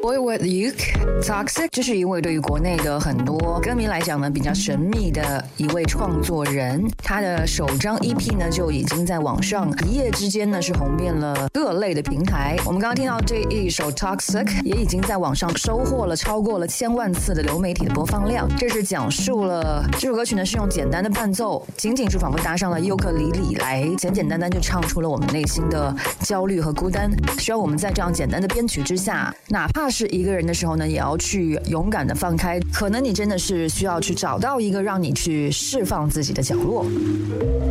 Boy with you Toxic 这是一位对于国内的很多歌迷来讲呢比较神秘的一位创作人，他的首张 EP 呢就已经在网上一夜之间呢是红遍了各类的平台。我们刚刚听到这一首 Toxic 也已经在网上收获了超过了1000万次的流媒体的播放量。这是讲述了这首歌曲呢是用简单的伴奏，仅仅是仿佛搭上了尤克里里来简简单单就唱出了我们内心的焦虑和孤单。需要我们在这样简单的编曲之下，哪怕是一个人的时候呢也要去勇敢的放开，可能你真的是需要去找到一个让你去释放自己的角落。